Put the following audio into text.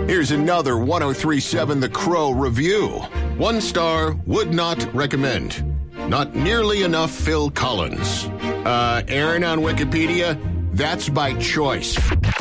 Here's another 1037 The Crow review. 1 star, would not recommend. Not nearly enough Phil Collins. Aaron on Wikipedia, that's by choice.